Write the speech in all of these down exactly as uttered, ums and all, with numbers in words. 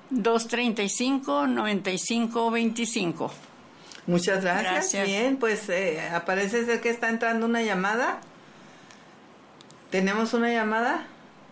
dos treinta y cinco, noventa y cinco veinticinco. Muchas gracias. Gracias. Bien, pues eh, aparece ser que está entrando una llamada. ¿Tenemos una llamada?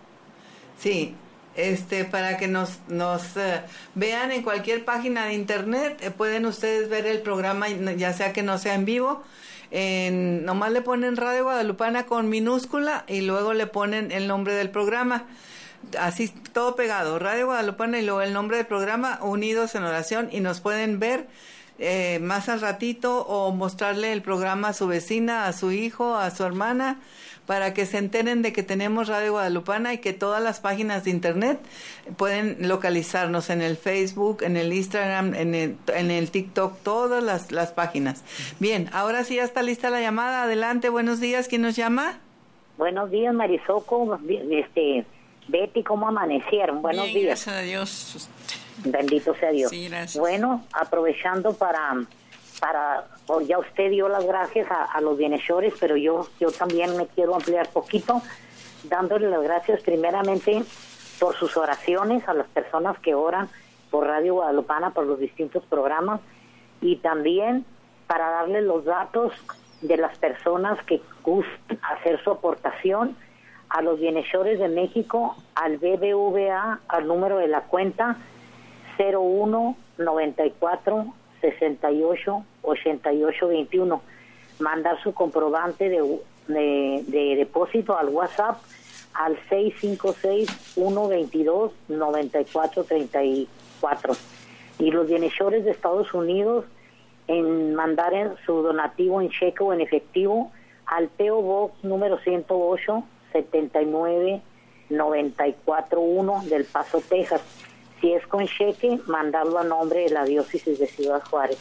Sí. Este, para que nos nos uh, vean en cualquier página de internet, eh, pueden ustedes ver el programa, ya sea que no sea en vivo. En, nomás le ponen Radio Guadalupana con minúscula y luego le ponen el nombre del programa. Así todo pegado, Radio Guadalupana y luego el nombre del programa, unidos en oración, y nos pueden ver eh, más al ratito o mostrarle el programa a su vecina, a su hijo, a su hermana, para que se enteren de que tenemos Radio Guadalupana y que todas las páginas de internet pueden localizarnos en el Facebook, en el Instagram, en el, en el TikTok, todas las, las páginas. Bien, ahora sí ya está lista la llamada. Adelante, buenos días. ¿Quién nos llama? Buenos días, Marisoco. Este, Betty, ¿cómo amanecieron? Buenos Bien, días. Gracias a Dios. Bendito sea Dios. Sí, gracias. Bueno, aprovechando para... para oh, ya usted dio las gracias a, a los bienhechores, pero yo yo también me quiero ampliar poquito, dándole las gracias primeramente por sus oraciones a las personas que oran por Radio Guadalupana, por los distintos programas, y también para darle los datos de las personas que gustan hacer su aportación a los bienhechores de México, al B B V A, al número de la cuenta cero uno noventa y cuatro sesenta y ocho ochenta y ocho veintiuno, mandar su comprobante de, de, de depósito al WhatsApp al seis cinco seis, uno veintidós, noventa y cuatro treinta y cuatro, y los bienhechores de Estados Unidos en mandar en su donativo en cheque o en efectivo al P O Box número ciento ocho, setenta y nueve, noventa y cuatro uno del Paso, Texas. Si es con cheque, mandarlo a nombre de la diócesis de Ciudad Juárez.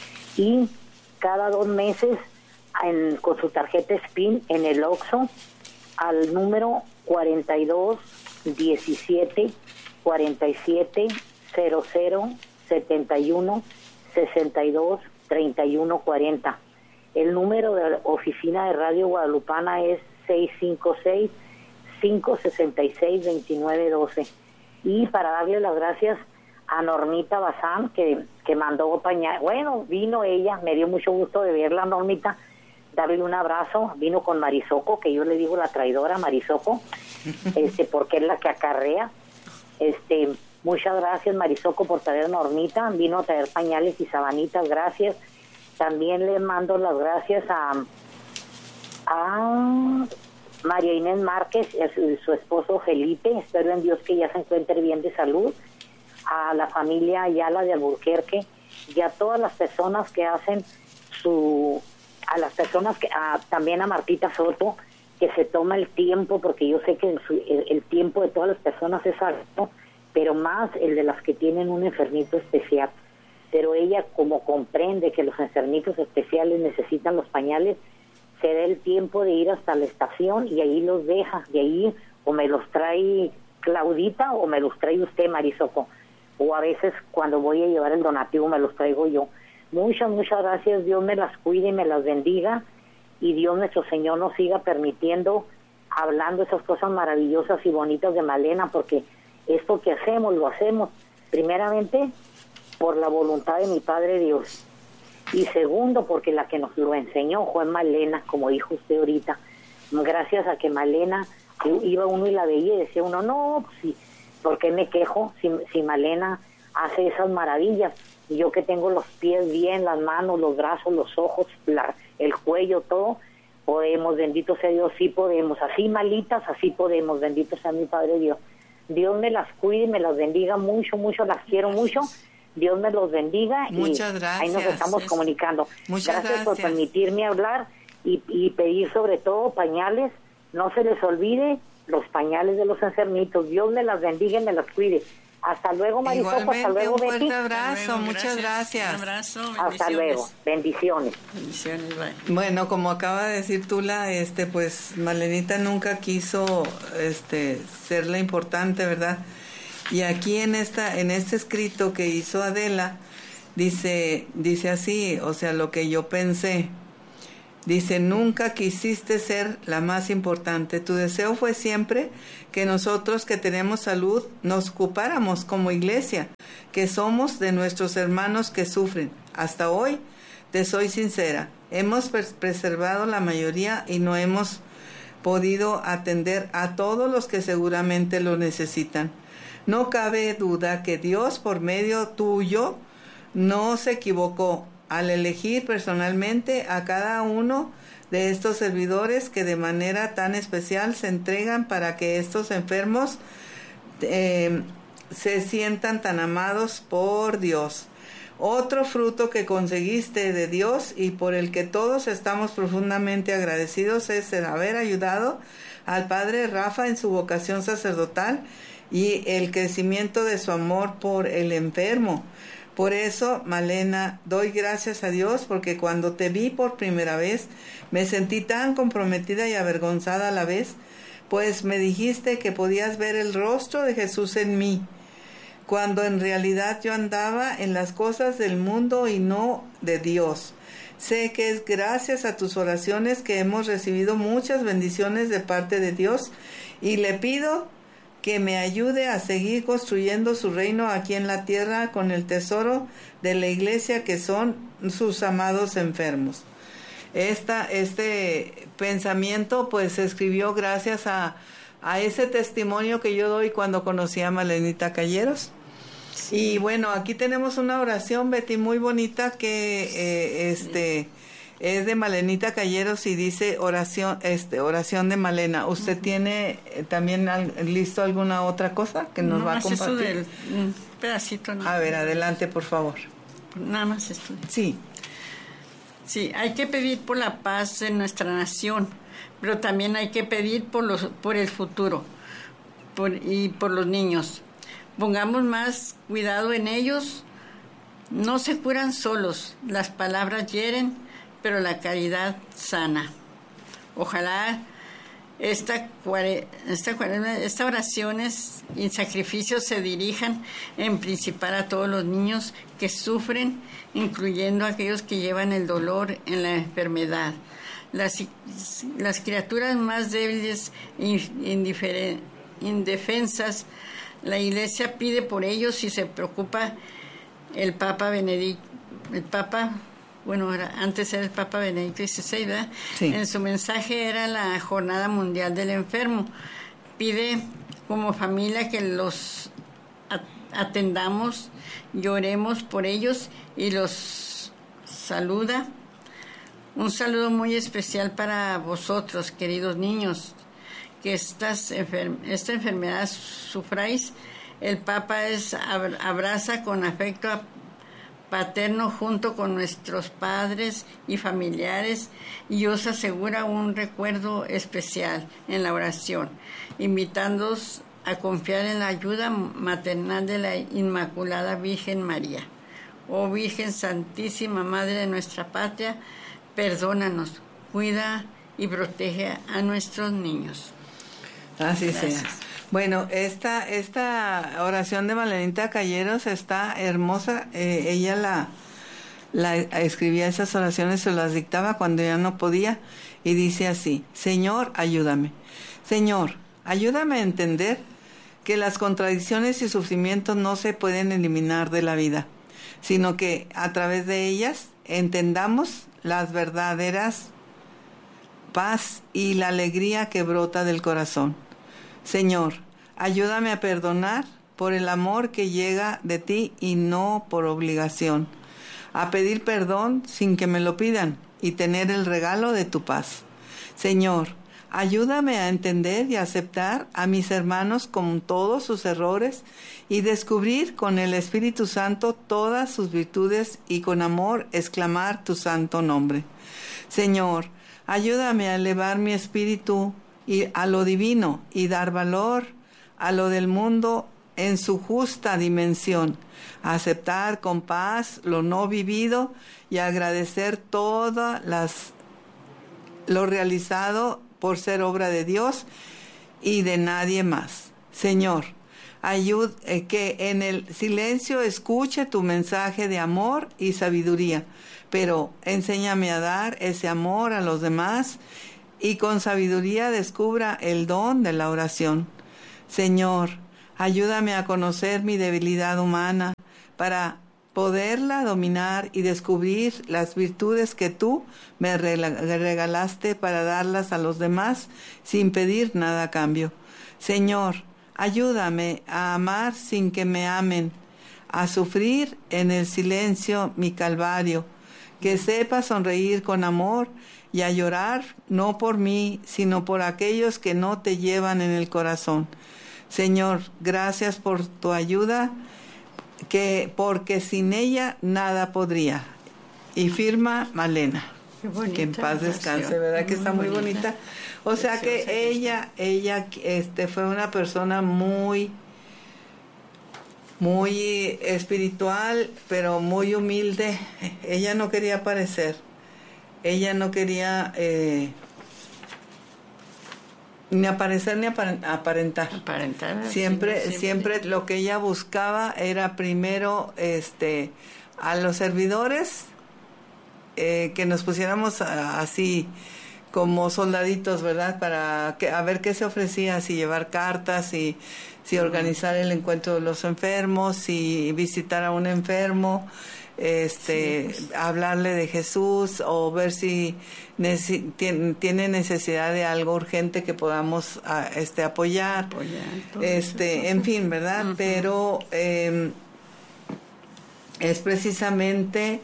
Y cada dos meses, en, con su tarjeta S P I N en el Oxxo, al número cuarenta y dos, diecisiete, cuarenta y siete, cero cero, setenta y uno, sesenta y dos, treinta y uno cuarenta. El número de la oficina de Radio Guadalupana es seis cinco seis, cinco seis seis, dos nueve uno dos. Y para darle las gracias a Normita Bazán, que, que mandó pañal. Bueno, vino ella, me dio mucho gusto de verla, Normita, darle un abrazo. Vino con Marisoco, que yo le digo la traidora Marisoco, este, porque es la que acarrea. Este, muchas gracias, Marisoco, por traer a Normita. Vino a traer pañales y sabanitas, gracias. También le mando las gracias a, a María Inés Márquez, su esposo Felipe, espero en Dios que ya se encuentre bien de salud, a la familia Ayala de Alburquerque y a todas las personas que hacen su, a las personas que, a, también a Martita Soto, que se toma el tiempo, porque yo sé que el, el, el tiempo de todas las personas es alto, pero más el de las que tienen un enfermito especial. Pero ella, como comprende que los enfermitos especiales necesitan los pañales, se da el tiempo de ir hasta la estación y ahí los deja. De ahí o me los trae Claudita o me los trae usted, Marisoco, o a veces cuando voy a llevar el donativo me los traigo yo. Muchas, muchas gracias. Dios me las cuide y me las bendiga, y Dios nuestro Señor nos siga permitiendo hablando esas cosas maravillosas y bonitas de Malena, porque esto que hacemos lo hacemos primeramente por la voluntad de mi Padre Dios, y segundo porque la que nos lo enseñó fue Malena, como dijo usted ahorita. Gracias a que Malena, iba uno y la veía y decía uno, no, pues sí, ¿por qué me quejo si, si Malena hace esas maravillas? Y yo que tengo los pies bien, las manos, los brazos, los ojos, la, el cuello, todo, podemos, bendito sea Dios, sí podemos, así malitas, así podemos, bendito sea mi Padre Dios. Dios me las cuide y me las bendiga mucho, mucho, las quiero mucho. Dios me los bendiga. Muchas y gracias. Ahí nos estamos es... comunicando. Muchas gracias, gracias por permitirme hablar y, y pedir sobre todo pañales. No se les olvide los pañales de los enfermitos. Dios me las bendiga y me las cuide. Hasta luego, Marisoco. Hasta luego, un Betty. fuerte abrazo. Luego, muchas gracias. Un abrazo. Hasta luego. Bendiciones. Bendiciones. Bye. Bueno, como acaba de decir Tula, este, pues Malenita nunca quiso, este, ser la importante, ¿verdad? Y aquí en esta, en este escrito que hizo Adela, dice, dice así, o sea, lo que yo pensé. Dice, nunca quisiste ser la más importante. Tu deseo fue siempre que nosotros que tenemos salud nos ocupáramos como iglesia que somos de nuestros hermanos que sufren. Hasta hoy, te soy sincera, hemos preservado la mayoría y no hemos podido atender a todos los que seguramente lo necesitan. No cabe duda que Dios, por medio tuyo, no se equivocó al elegir personalmente a cada uno de estos servidores que de manera tan especial se entregan para que estos enfermos eh, se sientan tan amados por Dios. Otro fruto que conseguiste de Dios y por el que todos estamos profundamente agradecidos es el haber ayudado al Padre Rafa en su vocación sacerdotal y el crecimiento de su amor por el enfermo. Por eso, Malena, doy gracias a Dios porque cuando te vi por primera vez me sentí tan comprometida y avergonzada a la vez, pues me dijiste que podías ver el rostro de Jesús en mí, cuando en realidad yo andaba en las cosas del mundo y no de Dios. Sé que es gracias a tus oraciones que hemos recibido muchas bendiciones de parte de Dios y le pido que me ayude a seguir construyendo su reino aquí en la tierra con el tesoro de la iglesia que son sus amados enfermos. Esta, este pensamiento pues se escribió gracias a a ese testimonio que yo doy cuando conocí a Malenita Calleros. Sí. Y bueno, aquí tenemos una oración, Betty, muy bonita que eh, este es de Malenita Calleros y dice oración, este, oración de Malena. ¿Usted uh-huh. tiene eh, también al, listo alguna otra cosa que nos no, va a compartir? Eso del, un pedacito. No. A ver, adelante, por favor. Nada más esto. Sí. Sí, hay que pedir por la paz de nuestra nación, pero también hay que pedir por los por el futuro por, y por los niños. Pongamos más cuidado en ellos. No se curan solos. Las palabras hieren, pero la caridad sana. Ojalá esta, esta, esta oraciones y sacrificios se dirijan en principal a todos los niños que sufren, incluyendo a aquellos que llevan el dolor en la enfermedad. Las, las criaturas más débiles e indefensas, la Iglesia pide por ellos y se preocupa el Papa Benedicto, el Papa, bueno, era, antes era el Papa Benedicto dieciséis, ¿verdad? Sí. En su mensaje era la Jornada Mundial del Enfermo. Pide como familia que los atendamos, lloremos por ellos y los saluda. Un saludo muy especial para vosotros, queridos niños, que estas enfer- esta enfermedad sufráis. El Papa es, abraza con afecto paterno junto con nuestros padres y familiares y os asegura un recuerdo especial en la oración, invitándoos a confiar en la ayuda maternal de la Inmaculada Virgen María. Oh Virgen Santísima, Madre de nuestra patria, perdónanos, cuida y protege a nuestros niños. Así sea. Bueno, esta, esta oración de Malenita Calleros está hermosa. Eh, ella la, la escribía esas oraciones, se las dictaba cuando ya no podía, y dice así: Señor, ayúdame. Señor, ayúdame a entender que las contradicciones y sufrimientos no se pueden eliminar de la vida, sino que a través de ellas entendamos las verdaderas paz y la alegría que brota del corazón. Señor, ayúdame a perdonar por el amor que llega de ti y no por obligación, a pedir perdón sin que me lo pidan y tener el regalo de tu paz. Señor, ayúdame a entender y aceptar a mis hermanos con todos sus errores y descubrir con el Espíritu Santo todas sus virtudes y con amor exclamar tu santo nombre. Señor, ayúdame a elevar mi espíritu y a lo divino y dar valor a lo del mundo en su justa dimensión, a aceptar con paz lo no vivido y a agradecer todas las lo realizado por ser obra de Dios y de nadie más. Señor, ayúd eh, que en el silencio escuche tu mensaje de amor y sabiduría, pero enséñame a dar ese amor a los demás y con sabiduría descubra el don de la oración. Señor, Ayúdame a conocer mi debilidad humana para poderla dominar y descubrir las virtudes que tú me regalaste para darlas a los demás sin pedir nada a cambio. Señor, ayúdame a amar sin que me amen, a sufrir en el silencio mi calvario, que sepa sonreír con amor y a llorar no por mí, sino por aquellos que no te llevan en el corazón. Señor, gracias por tu ayuda, que porque sin ella nada podría. Y firma Malena. Qué bonita que en paz descanse, ¿verdad? Muy que está muy bonita. bonita. O sea que, que ella, ella este, fue una persona muy, muy espiritual, pero muy humilde. Ella no quería aparecer. Ella no quería eh, ni aparecer ni aparentar. Aparentar. Siempre, siempre, siempre lo que ella buscaba era primero, este, a los servidores, eh, que nos pusiéramos a, así como soldaditos, ¿verdad? Para que, a ver qué se ofrecía, si llevar cartas, si, si organizar el encuentro de los enfermos, si visitar a un enfermo, este, sí, pues, hablarle de Jesús, o ver si necesi- tiene, tiene necesidad de algo urgente que podamos a, este, apoyar, apoyar este, en fin, ¿verdad? Uh-huh. Pero eh, es precisamente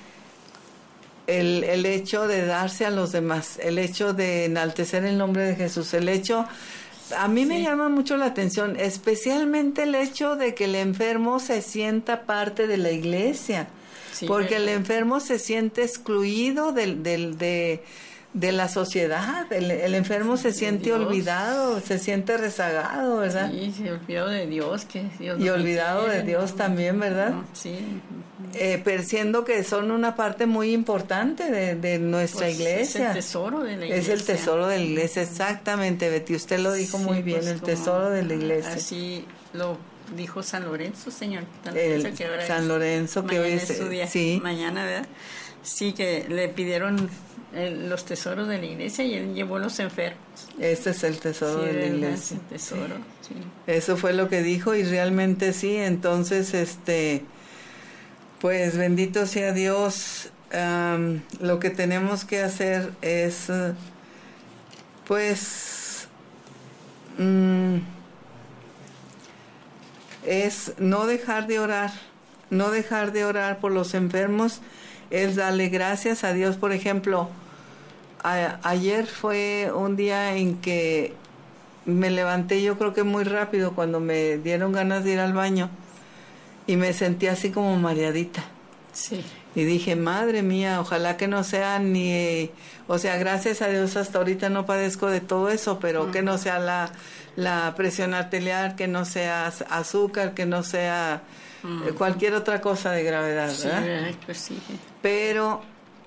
el, el hecho de darse a los demás, el hecho de enaltecer el nombre de Jesús, el hecho... A mí sí. me llama mucho la atención, especialmente el hecho de que el enfermo se sienta parte de la iglesia, sí, porque ¿verdad? El enfermo se siente excluido del, del, de, de la sociedad, el, el enfermo se siente Dios. olvidado, se siente rezagado, ¿verdad? Sí, se olvidó de Dios. Que Dios y olvidado quiere, de Dios ¿no? también, ¿verdad? No, sí. Eh, perciendo que son una parte muy importante de, de nuestra pues iglesia. Es el tesoro de la iglesia. Es el tesoro de la iglesia, exactamente, Betty. Usted lo dijo sí, muy bien, pues el tesoro de la iglesia. Así lo dijo San Lorenzo, señor. El, que ahora San Lorenzo, que hoy es su día. Sí. Mañana, ¿verdad? Sí, que le pidieron el, los tesoros de la iglesia y él llevó los enfermos. Este es el tesoro sí, de la iglesia. El tesoro, sí. Sí. Eso fue lo que dijo y realmente sí. Entonces, este... Pues bendito sea Dios, um, lo que tenemos que hacer es, uh, pues, um, es no dejar de orar, no dejar de orar por los enfermos, es darle gracias a Dios. Por ejemplo, a, ayer fue un día en que me levanté, yo creo que muy rápido, cuando me dieron ganas de ir al baño. Y me sentí así como mareadita. Sí. Y dije, madre mía, ojalá que no sea ni... Eh, o sea, gracias a Dios hasta ahorita no padezco de todo eso, pero uh-huh. que no sea la, la presión arterial, que no sea azúcar, que no sea uh-huh. eh, cualquier otra cosa de gravedad, ¿verdad? Sí, pues sí. Pero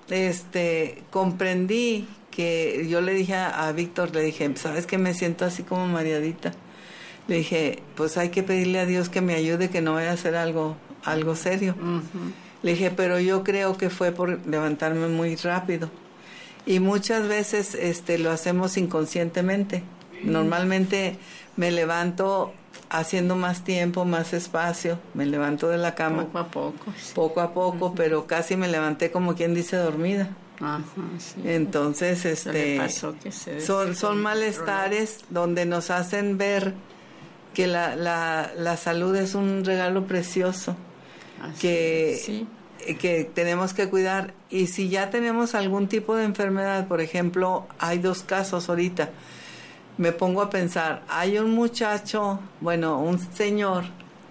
este comprendí que yo le dije a, a Víctor, le dije, ¿sabes qué? Me siento así como mareadita. Le dije, pues hay que pedirle a Dios que me ayude, que no vaya a hacer algo, algo serio. Uh-huh. Le dije, pero yo creo que fue por levantarme muy rápido. Y muchas veces este, lo hacemos inconscientemente. Uh-huh. Normalmente me levanto haciendo más tiempo, más espacio. Me levanto de la cama. Poco a poco. Sí. Poco a poco, uh-huh. pero casi me levanté como quien dice dormida. Uh-huh, sí. Entonces, este, pasó que se son, son malestares donde nos hacen ver que la, la, la salud es un regalo precioso Así que, sí. que tenemos que cuidar. Y si ya tenemos algún tipo de enfermedad, por ejemplo, hay dos casos ahorita, me pongo a pensar, hay un muchacho, bueno, un señor,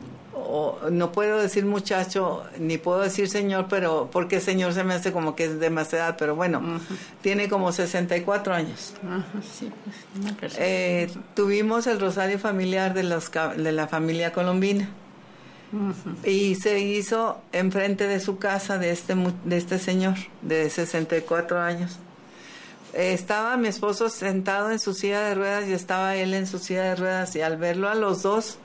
o no puedo decir muchacho, ni puedo decir señor, pero porque señor se me hace como que es de más edad, pero bueno, uh-huh. tiene como sesenta y cuatro años. Uh-huh, sí, pues, una persona. Eh, tuvimos el rosario familiar de, los, de la familia Colombina uh-huh. y se hizo enfrente de su casa de este, de este señor de sesenta y cuatro años. Eh, estaba mi esposo sentado en su silla de ruedas y estaba él en su silla de ruedas, y al verlo a los dos,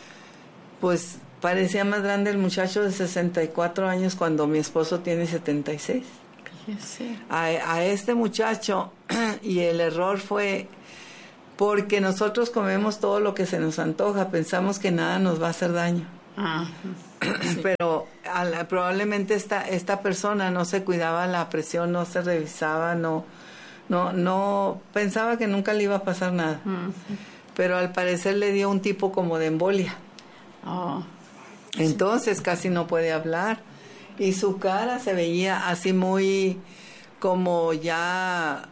pues parecía más grande el muchacho de sesenta y cuatro años cuando mi esposo tiene setenta y seis. Sí. A, a este muchacho, y el error fue Porque nosotros comemos todo lo que se nos antoja, pensamos que nada nos va a hacer daño. Ah, sí. Pero a la, probablemente esta esta persona no se cuidaba la presión, no se revisaba, no no no pensaba que nunca le iba a pasar nada. Uh-huh. Pero al parecer le dio un tipo como de embolia. Oh. Entonces sí. casi no puede hablar y su cara se veía así muy como ya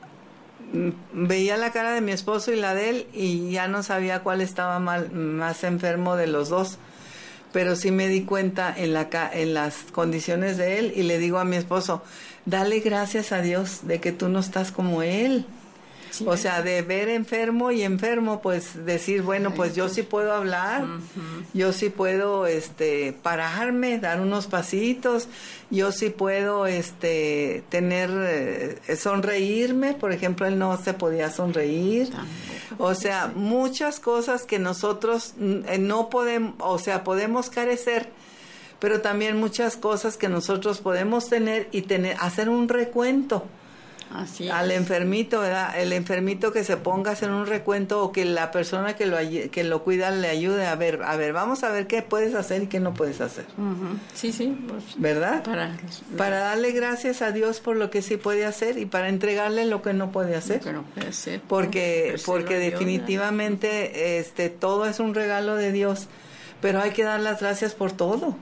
veía la cara de mi esposo y la de él y ya no sabía cuál estaba mal, más enfermo de los dos. Pero sí me di cuenta en la en las condiciones de él y le digo a mi esposo, dale gracias a Dios de que tú no estás como él. Sí, o sea, de ver enfermo y enfermo, pues decir, bueno, pues yo sí puedo hablar, uh-huh. yo sí puedo este pararme, dar unos pasitos, yo sí puedo este tener eh, sonreírme, por ejemplo, él no se podía sonreír. O sea, muchas cosas que nosotros no podemos, o sea, podemos carecer, pero también muchas cosas que nosotros podemos tener y tener hacer un recuento. Así al es. enfermito, ¿verdad? El enfermito que se ponga a hacer un recuento o que la persona que lo que lo cuida le ayude a ver, a ver, vamos a ver qué puedes hacer y qué no puedes hacer. Uh-huh. Sí, sí. Pues, ¿verdad? Para, para darle gracias a Dios por lo que sí puede hacer y para entregarle lo que no puede hacer. Lo que no puede hacer. Porque, porque definitivamente este, todo es un regalo de Dios, pero hay que dar las gracias por todo.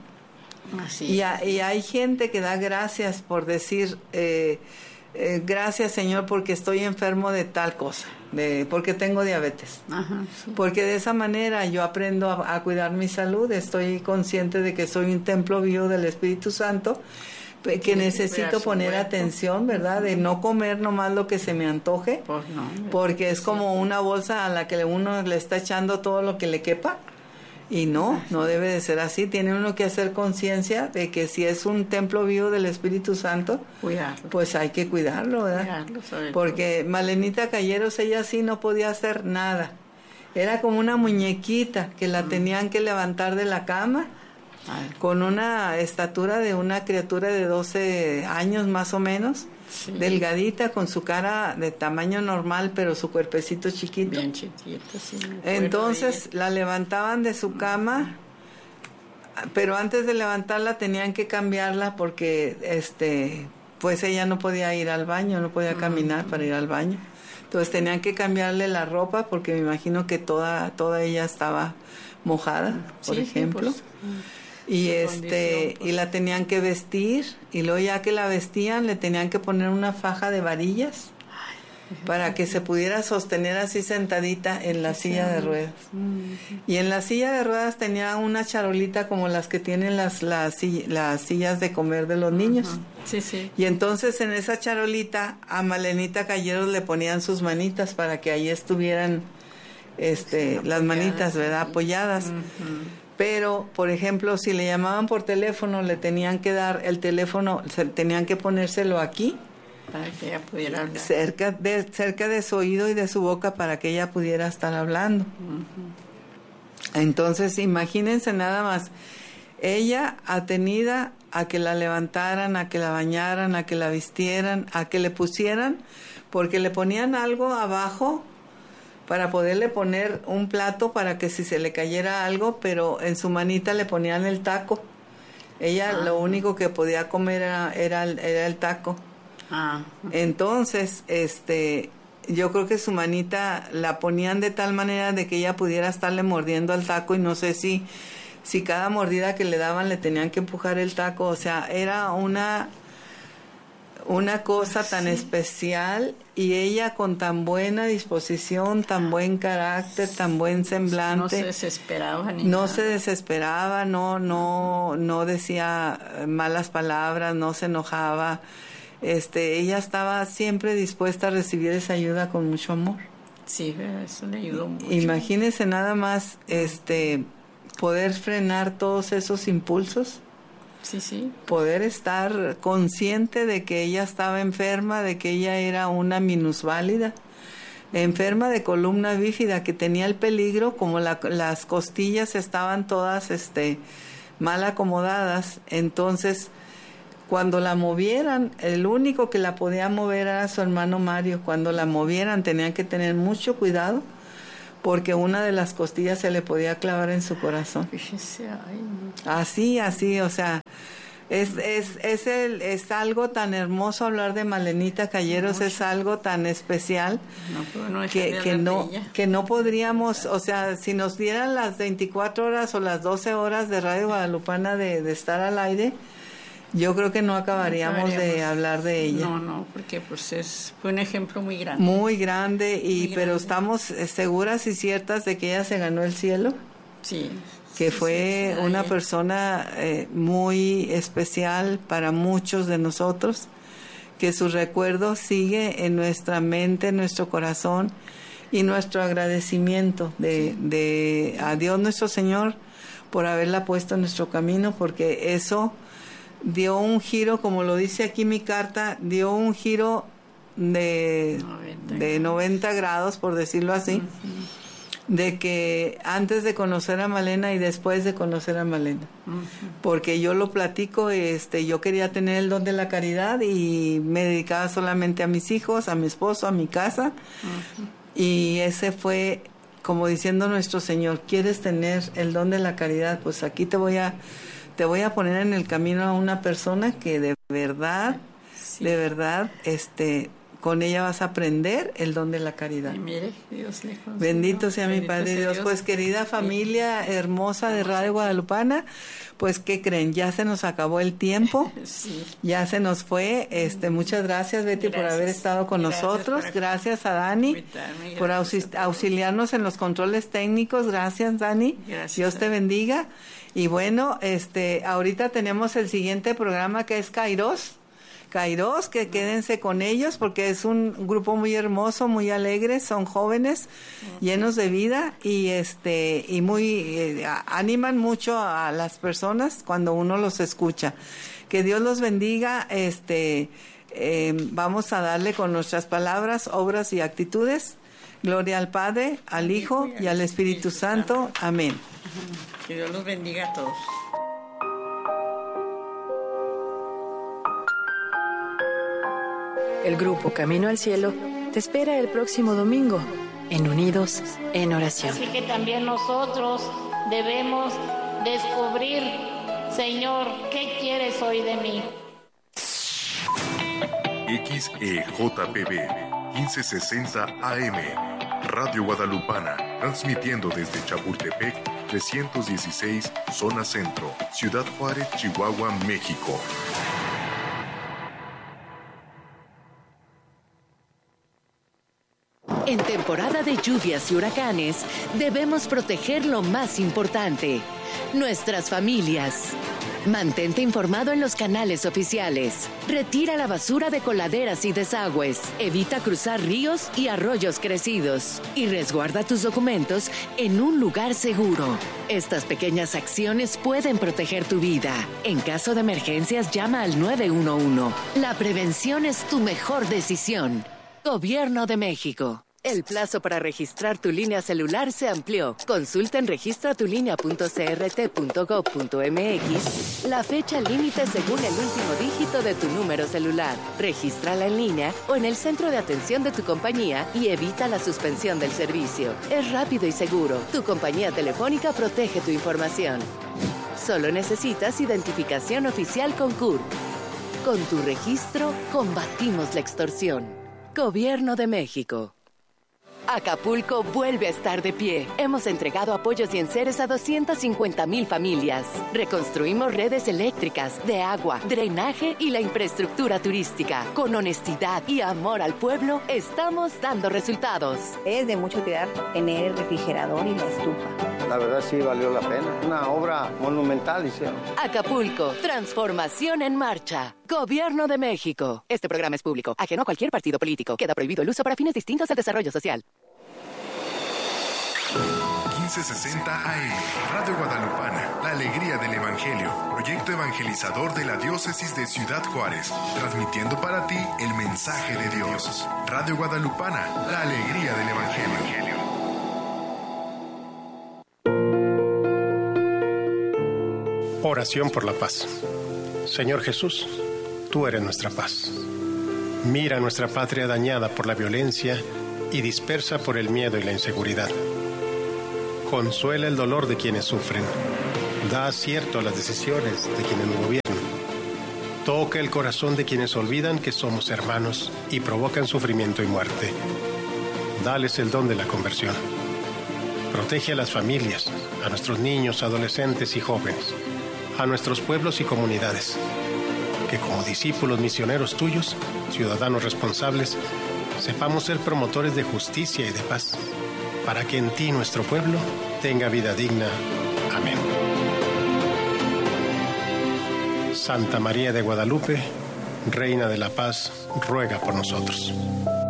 Así y, es. a, y hay gente que da gracias por decir... Eh, Eh, gracias Señor porque estoy enfermo de tal cosa, de porque tengo diabetes. Ajá, sí. Porque de esa manera yo aprendo a, a cuidar mi salud, estoy consciente de que soy un templo vivo del Espíritu Santo, que sí, necesito poner cuerpo. atención, ¿verdad? De no comer nomás lo que se me antoje, pues no, porque es sí. como una bolsa a la que uno le está echando todo lo que le quepa. Y no, no debe de ser así. Tiene uno que hacer conciencia de que si es un templo vivo del Espíritu Santo, cuidarlo. Pues hay que cuidarlo, ¿verdad? Cuidarlo, porque todo. Malenita Calleros, ella sí no podía hacer nada. Era como una muñequita que la mm. tenían que levantar de la cama, Ay. con una estatura de una criatura de doce años más o menos. Sí. Delgadita, con su cara de tamaño normal, pero su cuerpecito chiquito. Bien chiquito, sí. Entonces la levantaban de su cama, pero antes de levantarla tenían que cambiarla porque este pues ella no podía ir al baño, no podía caminar uh-huh. para ir al baño. Entonces tenían que cambiarle la ropa porque me imagino que toda toda ella estaba mojada, por sí, ejemplo. Sí, pues. Y este pues. y la tenían que vestir y luego ya que la vestían le tenían que poner una faja de varillas Ay, para que se pudiera sostener así sentadita en la silla de ruedas. Uh-huh. Y en la silla de ruedas tenía una charolita como las que tienen las las, las sillas de comer de los niños. Uh-huh. Sí, sí. Y entonces en esa charolita a Malenita Calleros le ponían sus manitas para que ahí estuvieran este sí, las manitas, ¿verdad? Apoyadas. Uh-huh. Pero, por ejemplo, si le llamaban por teléfono, le tenían que dar el teléfono, se, tenían que ponérselo aquí. Para que ella pudiera hablar. Cerca de, cerca de su oído y de su boca para que ella pudiera estar hablando. Uh-huh. Entonces, imagínense nada más. Ella atenida a que la levantaran, a que la bañaran, a que la vistieran, a que le pusieran, porque le ponían algo abajo para poderle poner un plato para que si se le cayera algo, pero en su manita le ponían el taco. Ella ah. lo único que podía comer era, era, era el taco. Ah. Entonces, este, yo creo que su manita la ponían de tal manera de que ella pudiera estarle mordiendo al taco y no sé si, si cada mordida que le daban le tenían que empujar el taco. O sea, era una... una cosa tan sí. especial y ella con tan buena disposición, tan buen carácter, tan buen semblante. No se desesperaba ni No nada. se desesperaba, no, no, no decía malas palabras, no se enojaba. Este, ella estaba siempre dispuesta a recibir esa ayuda con mucho amor. Sí, eso le ayudó mucho. Imagínese nada más, este, poder frenar todos esos impulsos. Sí, sí. Poder estar consciente de que ella estaba enferma, de que ella era una minusválida, enferma de columna bífida, que tenía el peligro, como la, las costillas estaban todas este, mal acomodadas. Entonces, cuando la movieran, el único que la podía mover era su hermano Mario. Cuando la movieran tenían que tener mucho cuidado porque una de las costillas se le podía clavar en su corazón. Fíjese, ay, no. Así, así, o sea, es es es el, es algo tan hermoso hablar de Malenita Calleros, Mucho. es algo tan especial No, pero no que, que no que no podríamos, o sea, si nos dieran las veinticuatro horas o las doce horas de Radio Guadalupana de, de estar al aire, yo creo que no acabaríamos, no acabaríamos de hablar de ella. No, no, porque pues es fue un ejemplo muy grande. Muy grande, y muy pero grande. Estamos seguras y ciertas de que ella se ganó el cielo. Sí. Que sí, fue sí, sí, una sí. persona eh, muy especial para muchos de nosotros, que su recuerdo sigue en nuestra mente, en nuestro corazón, y nuestro agradecimiento de, de a Dios nuestro Señor por haberla puesto en nuestro camino, porque eso dio un giro, como lo dice aquí mi carta, dio un giro de noventa, de noventa grados, por decirlo así, uh-huh. de que antes de conocer a Malena y después de conocer a Malena, uh-huh. porque yo lo platico, este, yo quería tener el don de la caridad y me dedicaba solamente a mis hijos, a mi esposo, a mi casa, uh-huh. y ese fue como diciendo nuestro Señor, ¿quieres tener el don de la caridad? Pues aquí te voy a te voy a poner en el camino a una persona que de verdad, sí. de verdad, este, con ella vas a aprender el don de la caridad. Y mire, Dios le concedió. Bendito sea Bendito mi Padre Dios. Dios. Pues querida familia sí. hermosa de Radio Guadalupana, pues ¿qué creen? Ya se nos acabó el tiempo, sí. ya se nos fue. Este, muchas gracias, Betty, gracias. por haber estado con gracias nosotros. Por gracias a Dani gracias por auxil- auxiliarnos en los controles técnicos. Gracias, Dani. Gracias. Dios te bendiga. Y bueno, este, ahorita tenemos el siguiente programa, que es Kairos. Kairos, que quédense con ellos porque es un grupo muy hermoso, muy alegre, son jóvenes, uh-huh. llenos de vida, y este y muy eh, animan mucho a las personas cuando uno los escucha. Que Dios los bendiga. Este, eh, vamos a darle con nuestras palabras, obras y actitudes. Gloria al Padre, al Hijo y al Espíritu Santo. Amén. Que Dios los bendiga a todos. El grupo Camino al Cielo te espera el próximo domingo en Unidos en Oración. Así que también nosotros debemos descubrir, Señor, ¿qué quieres hoy de mí? X E J P B quince sesenta A M, Radio Guadalupana, transmitiendo desde Chapultepec, trescientos dieciséis, Zona Centro, Ciudad Juárez, Chihuahua, México. En temporada de lluvias y huracanes, debemos proteger lo más importante, nuestras familias. Mantente informado en los canales oficiales. Retira la basura de coladeras y desagües. Evita cruzar ríos y arroyos crecidos. Y resguarda tus documentos en un lugar seguro. Estas pequeñas acciones pueden proteger tu vida. En caso de emergencias, llama al nueve uno uno. La prevención es tu mejor decisión. Gobierno de México. El plazo para registrar tu línea celular se amplió. Consulta en registra tu línea punto c r t punto gov punto m x la fecha límite según el último dígito de tu número celular. Regístrala en línea o en el centro de atención de tu compañía y evita la suspensión del servicio. Es rápido y seguro. Tu compañía telefónica protege tu información. Solo necesitas identificación oficial con C U R. Con tu registro, combatimos la extorsión. Gobierno de México. Acapulco vuelve a estar de pie. Hemos entregado apoyos y enseres a doscientas cincuenta mil familias. Reconstruimos redes eléctricas, de agua, drenaje y la infraestructura turística. Con honestidad y amor al pueblo, estamos dando resultados. Es de mucha utilidad tener el refrigerador y la estufa. La verdad sí valió la pena. Una obra monumental hicieron. Acapulco, transformación en marcha. Gobierno de México. Este programa es público, ajeno a cualquier partido político. Queda prohibido el uso para fines distintos al desarrollo social. quince sesenta A M, Radio Guadalupana, la alegría del Evangelio, proyecto evangelizador de la diócesis de Ciudad Juárez, transmitiendo para ti el mensaje de Dios. Radio Guadalupana, la alegría del Evangelio. Oración por la paz. Señor Jesús, tú eres nuestra paz. Mira nuestra patria dañada por la violencia y dispersa por el miedo y la inseguridad. Consuela el dolor de quienes sufren. Da acierto a las decisiones de quienes nos gobiernan. Toca el corazón de quienes olvidan que somos hermanos y provocan sufrimiento y muerte. Dales el don de la conversión. Protege a las familias, a nuestros niños, adolescentes y jóvenes, a nuestros pueblos y comunidades. Que como discípulos misioneros tuyos, ciudadanos responsables, sepamos ser promotores de justicia y de paz, para que en ti nuestro pueblo tenga vida digna. Amén. Santa María de Guadalupe, Reina de la Paz, ruega por nosotros.